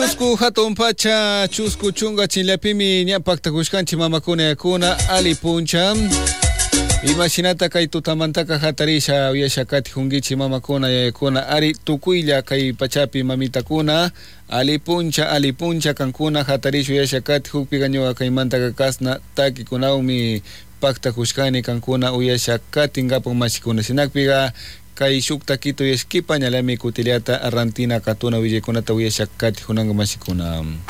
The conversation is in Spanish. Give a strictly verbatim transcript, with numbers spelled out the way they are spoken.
Chusku hatun pacha, chusku chunga chinllapimi ñapakta kushkanchi mamakuna yakuna ali puncha. Imashinata kay tutamantaka hatarisha uyasha kati hungichi mamakuna yakuna ari tukuylla kay pachapi mamitakuna ali puncha ali puncha kankuna hatarisha uyasha kati hukpi gañuga kay mantaka kasna taki kunawmi pakta kushkani kankuna uyasha kati ngapon mashikuna sinakpiga kay shukta kito yashkipa ñalami kutiliata arrantina katuna willakunata uyasha kati hunanga mashikuna.